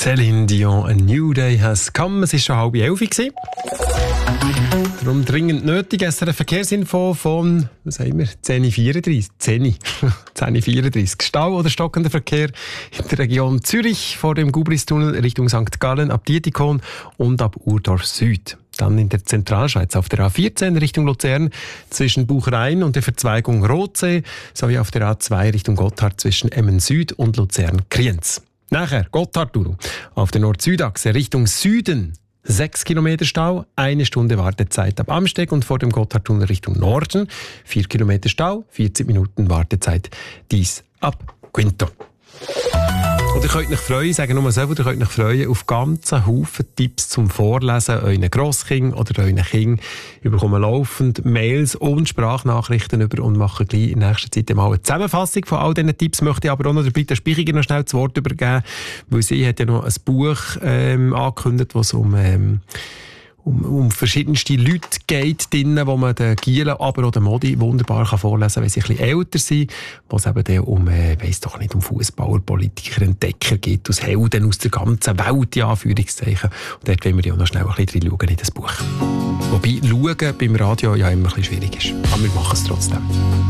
Céline Dion, A New Day has come. Es war schon 10:30. Darum dringend nötig. SRF Verkehrsinfo von, was sagen wir, 10:34. Stau oder stockender Verkehr in der Region Zürich vor dem Gubristunnel Richtung St. Gallen ab Dietikon und ab Urdorf Süd. Dann in der Zentralschweiz auf der A14 Richtung Luzern zwischen Buchrain und der Verzweigung Rotsee sowie auf der A2 Richtung Gotthard zwischen Emmen Süd und Luzern-Kriens. Nachher Gotthard auf der Nord-Süd-Achse Richtung Süden 6 Kilometer Stau, 1 Stunde Wartezeit ab Amsteg und vor dem Gotthardtunnel Richtung Norden 4 Kilometer Stau, 40 Minuten Wartezeit, dies ab Quinto. Und ihr könnt euch freuen, sagen nur so, ihr könnt euch freuen auf ganzen Haufen Tipps zum Vorlesen euren Grosskind oder euren Kind. Wir bekommen laufend Mails und Sprachnachrichten über und machen gleich in nächster Zeit mal eine Zusammenfassung von all diesen Tipps. Möchte ich aber auch noch der Britta Spichiger noch schnell das Wort übergeben, weil sie hat ja noch ein Buch angekündigt, wo es um verschiedenste Leute geht, wo man den Gielen, aber auch den Modi wunderbar vorlesen kann, wenn sie ein bisschen älter sind, wo es eben dann um Fußballer, Politiker, Entdecker geht, aus Helden aus der ganzen Welt, in Anführungszeichen. Und dort wollen wir ja noch schnell ein bisschen reinschauen in das Buch. Wobei schauen beim Radio ja immer ein bisschen schwierig ist. Aber wir machen es trotzdem.